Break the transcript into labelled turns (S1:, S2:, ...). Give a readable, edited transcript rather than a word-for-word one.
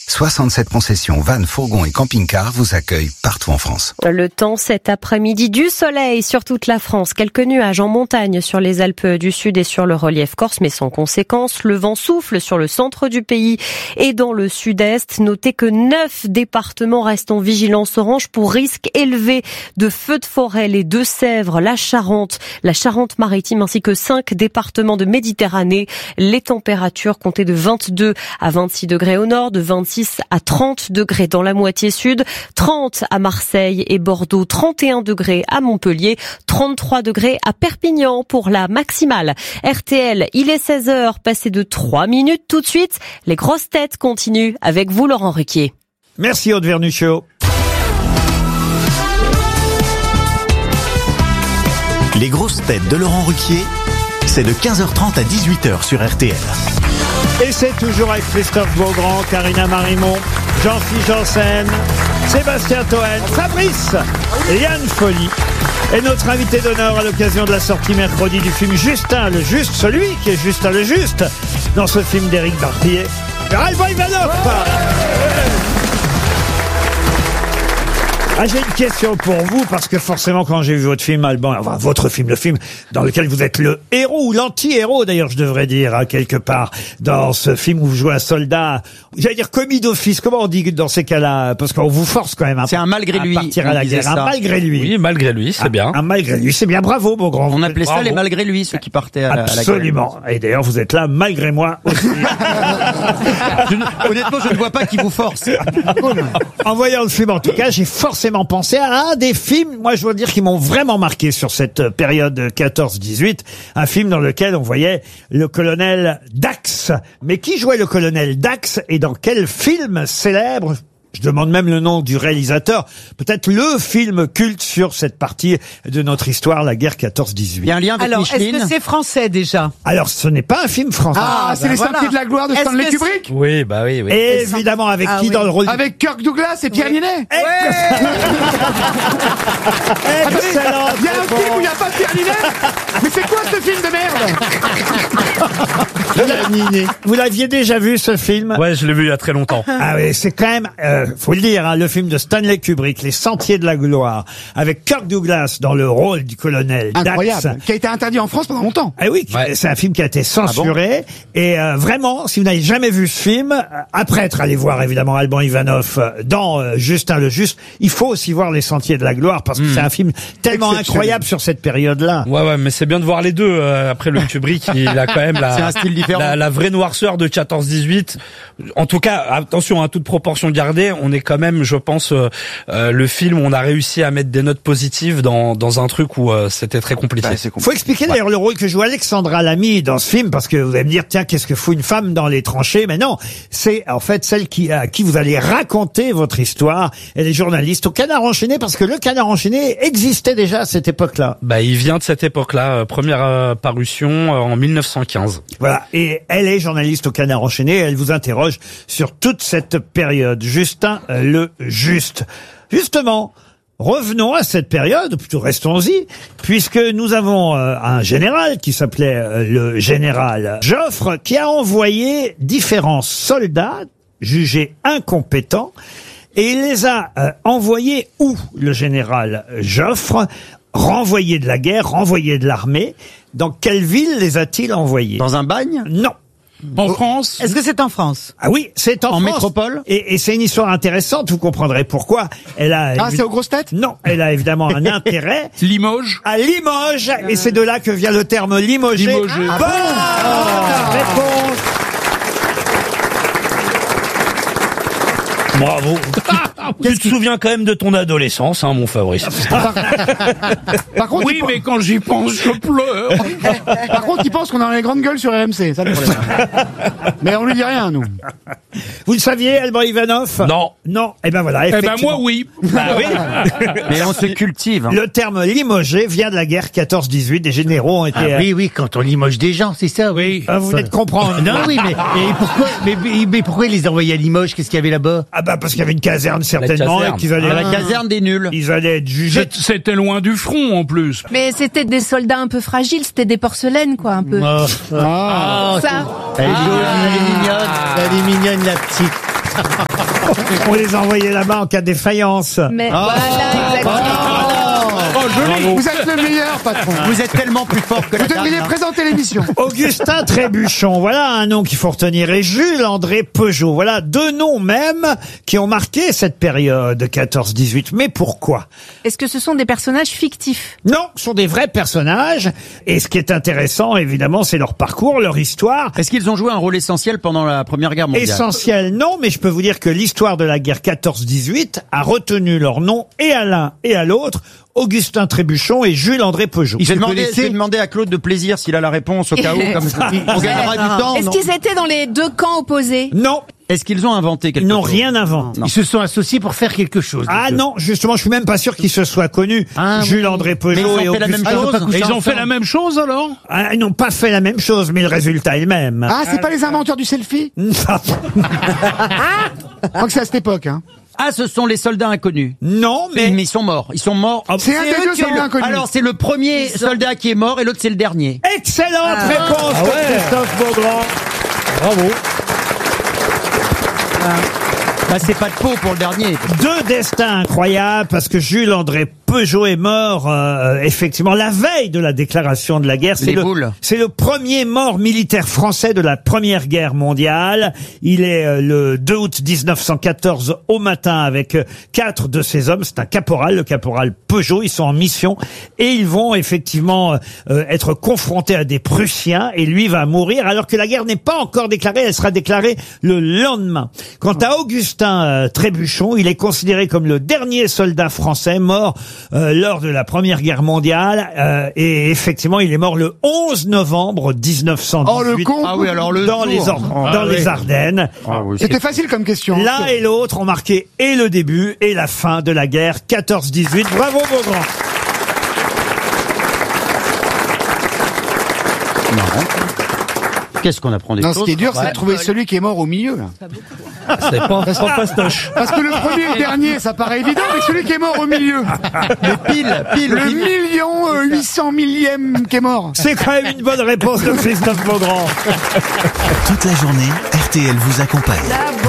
S1: 67 concessions, vannes, fourgons et camping-cars vous accueillent partout en France.
S2: Le temps cet après-midi, du soleil sur toute la France. Quelques nuages en montagne sur les Alpes du Sud et sur le relief corse, mais sans conséquence. Le vent souffle sur le centre du pays et dans le sud-est. Notez que 9 départements restent en vigilance orange pour risque élevé de feux de forêt. Les Deux-Sèvres, la Charente-Maritime ainsi que 5 départements de Méditerranée. Les températures comptaient de 22 à 26 degrés au nord, de 26 à 30 degrés dans la moitié sud, 30 à Marseille et Bordeaux, 31 degrés à Montpellier, 33 degrés à Perpignan pour la maximale. RTL, il est 16h, passé de 3 minutes tout de suite. Les grosses têtes continuent avec vous, Laurent Ruquier.
S3: Merci Aude Vernuccio.
S4: Les grosses têtes de Laurent Ruquier, c'est de 15h30 à 18h sur RTL.
S3: Et c'est toujours avec Christophe Beaugrand, Karina Marimont, Jean-Philippe Janssen, Sébastien Toen, Fabrice, Yann Folly. Et notre invité d'honneur à l'occasion de la sortie mercredi du film Justin le Juste, celui qui est Justin le Juste, dans ce film d'Éric Barbier, Alban Ivanov. Ah, j'ai une question pour vous, parce que forcément, quand j'ai vu votre film, Alban, enfin, votre film, le film dans lequel vous êtes le héros, ou l'anti-héros, d'ailleurs, je devrais dire, hein, quelque part, dans ce film où vous jouez un soldat, j'allais dire commis d'office, comment on dit dans ces cas-là? Parce qu'on vous force quand même
S5: c'est un malgré lui,
S3: à partir à la guerre. Un malgré lui.
S6: Oui, malgré lui, c'est bien.
S3: Un malgré lui, c'est bien. Bravo, mon grand.
S5: On appelait ça les malgré lui, ceux qui partaient à la guerre.
S3: Absolument. Et d'ailleurs, vous êtes là, malgré moi aussi.
S5: Honnêtement, je ne vois pas qui vous force.
S3: En voyant le film, en tout cas, j'ai forcément pensé à un des films, moi je dois dire, qui m'ont vraiment marqué sur cette période 14-18. Un film dans lequel on voyait le colonel Dax. Mais qui jouait le colonel Dax et dans quel film célèbre? Je demande même le nom du réalisateur. Peut-être le film culte sur cette partie de notre histoire, la guerre 14-18.
S5: Il y a un lien avec
S7: alors,
S5: Micheline.
S7: est-ce que c'est français déjà?
S3: Alors, ce n'est pas un film français.
S8: Ah, c'est les Sentiers de la gloire de Stanley Kubrick.
S6: Oui, bah oui, oui.
S3: Et évidemment, avec qui dans le rôle?
S8: Avec Kirk Douglas et Pierre Ninet.
S3: Excellent.
S8: Il y a un film où il n'y a pas Pierre Ninet. Mais c'est quoi ce film de merde?
S3: Vous l'aviez déjà vu, ce film?
S6: Ouais, je l'ai vu il y a très longtemps.
S3: Ah oui, c'est quand même, faut le dire, hein, le film de Stanley Kubrick, Les Sentiers de la gloire, avec Kirk Douglas dans le rôle du colonel
S8: Incroyable.
S3: Dax.
S8: Qui a été interdit en France pendant longtemps.
S3: Ah oui,
S6: Ouais.
S3: c'est un film qui a été censuré. Et vraiment, si vous n'avez jamais vu ce film, après être allé voir évidemment Alban Ivanov dans Justin le Juste, il faut aussi voir Les Sentiers de la gloire, parce que c'est un film tellement incroyable sur cette période-là.
S6: Ouais, mais c'est bien de voir les deux. Après, le Kubrick, il a quand même
S5: C'est un style différent.
S6: la vraie noirceur de 14-18. En tout cas, attention, à toute proportion gardée, on est quand même, je pense, le film où on a réussi à mettre des notes positives dans un truc où c'était très compliqué.
S3: Faut expliquer d'ailleurs le rôle que joue Alexandra Lamy dans ce film, parce que vous allez me dire, tiens, qu'est-ce que fout une femme dans les tranchées? Mais non, c'est en fait celle à qui vous allez raconter votre histoire. Elle est journaliste au Canard Enchaîné, parce que le Canard Enchaîné existait déjà à cette époque-là.
S6: Bah, il vient de cette époque-là, première parution en 1915.
S3: Voilà, et elle est journaliste au Canard Enchaîné, elle vous interroge sur toute cette période. Justin le Juste. Justement, revenons à cette période, ou plutôt restons-y, puisque nous avons un général qui s'appelait le général Joffre, qui a envoyé différents soldats jugés incompétents, et il les a envoyés où, le général Joffre? Renvoyés de la guerre, renvoyés de l'armée. Dans quelle ville les a-t-il envoyés?
S5: Dans un bagne?
S3: Non.
S8: En France.
S7: Est-ce que c'est en France?
S3: Ah oui, c'est en France.
S5: métropole?
S3: Et c'est une histoire intéressante, vous comprendrez pourquoi. Elle a
S8: C'est aux grosses têtes?
S3: Non, elle a évidemment un intérêt.
S8: Limoges.
S3: À Limoges, et c'est de là que vient le terme limogé.
S8: Limogé.
S3: Bonne réponse.
S6: Bravo. Tu te souviens quand même de ton adolescence, hein, mon Fabrice.
S8: Par contre, oui, mais quand j'y pense, je pleure. Par contre, il pense qu'on a les grandes gueules sur RMC, ça le problème. Mais on lui dit rien, nous.
S3: Vous le saviez, Alban Ivanov?
S6: Non.
S3: Non. Eh ben voilà.
S8: Eh ben
S3: effectivement.
S8: moi, oui.
S3: Bah oui.
S5: Mais on se cultive. Hein.
S3: Le terme limogé vient de la guerre 14-18. Des généraux ont été...
S9: Oui, quand on limoge des gens, c'est ça, oui.
S3: vous venez de comprendre.
S9: Non, oui, mais pourquoi ils les envoyaient à Limoges? Qu'est-ce qu'il y avait là-bas?
S3: Ah bah parce qu'il y avait une caserne certainement,
S6: caserne.
S3: et qu'ils allaient...
S5: La caserne des nuls.
S3: Ils allaient être jugés.
S8: C'était loin du front, en plus.
S10: Mais c'était des soldats un peu fragiles, c'était des porcelaines, quoi, un peu.
S9: Ça.
S10: Ça.
S9: Elle est jolie, elle est mignonne. Elle est mignonne, la petite.
S3: On les envoyait là-bas en cas de défaillance.
S10: Mais voilà, exactement.
S8: Vous êtes le meilleur, patron.
S5: Vous êtes tellement plus fort que la
S8: Vous devriez
S5: dame.
S8: présenter l'émission.
S3: Augustin Trébuchon, voilà un nom qu'il faut retenir, et Jules-André Peugeot. Voilà deux noms même qui ont marqué cette période 14-18. Mais pourquoi?
S10: Est-ce que ce sont des personnages fictifs?
S3: Non, ce sont des vrais personnages. Et ce qui est intéressant, évidemment, c'est leur parcours, leur histoire.
S5: Est-ce qu'ils ont joué un rôle essentiel pendant la Première Guerre mondiale?
S3: Essentiel, non, mais je peux vous dire que l'histoire de la guerre 14-18 a retenu leur nom et à l'un et à l'autre, Augustin Trébuchon et Jules-André Peugeot.
S5: Je vais demander à Claude de Plaisir s'il a la réponse au cas où, comme ça. On gagnera du temps.
S10: Est-ce
S5: non
S10: qu'ils étaient dans les deux camps opposés?
S3: Non,
S5: Est-ce qu'ils ont inventé quelque
S3: ils
S5: chose?
S3: n'ont rien inventé.
S5: Non.
S9: Ils se sont associés pour faire quelque chose.
S3: Ah non, justement, je suis même pas sûr qu'ils se soient connus,
S9: Ah,
S3: Jules-André
S5: Mais ils
S3: Peugeot
S5: ont
S3: et
S5: fait la même
S3: Augustin.
S5: chose.
S9: Et ils ont fait la
S6: même chose alors?
S3: Ah, ils n'ont pas fait la même chose, mais le résultat est le même.
S8: Ah, c'est pas les inventeurs du selfie? Je crois que c'est à cette époque, hein.
S5: Ah, ce sont les soldats inconnus.
S3: Non,
S5: Mais
S3: mais
S5: ils sont morts. Ils sont morts.
S8: C'est un des
S5: eux
S8: deux
S5: qui ont-
S8: soldats inconnus.
S5: Alors, c'est le premier soldat qui est mort et l'autre, c'est le dernier.
S3: excellente réponse de Christophe Beaugrand. Bravo.
S5: Bah, c'est pas de peau pour le dernier.
S3: Deux destins incroyables parce que Jules-André Peugeot est mort effectivement la veille de la déclaration de la guerre.
S5: Les boules.
S3: C'est le premier mort militaire français de la Première Guerre mondiale. Il est le 2 août 1914 au matin avec 4 de ses hommes. C'est un caporal, le caporal Peugeot. Ils sont en mission et ils vont effectivement être confrontés à des Prussiens et lui va mourir alors que la guerre n'est pas encore déclarée. Elle sera déclarée le lendemain. Quant à Augustin Trébuchon, il est considéré comme le dernier soldat français mort lors de la Première Guerre mondiale et effectivement il est mort le 11 novembre 1918
S8: Oh, le con.
S5: Ah oui, alors le
S3: dans,
S5: jour.
S3: les Ardennes.
S5: Ah oui,
S8: C'était facile comme question.
S3: L'un et l'autre ont marqué et le début et la fin de la guerre 14-18. Bravo Beaugrand.
S5: marrant. Qu'est-ce qu'on apprend des
S8: Non,
S5: choses?
S8: ce qui est dur, c'est
S5: Ouais.
S8: de trouver celui qui est mort au milieu, là.
S6: C'est pas fastoche.
S8: Parce que le premier et le dernier, ça paraît évident, mais celui qui est mort au milieu.
S5: Mais pile.
S8: Le 1 800 000e qui est mort.
S3: C'est quand même une bonne réponse de Christophe Beaugrand.
S4: Toute la journée, RTL vous accompagne.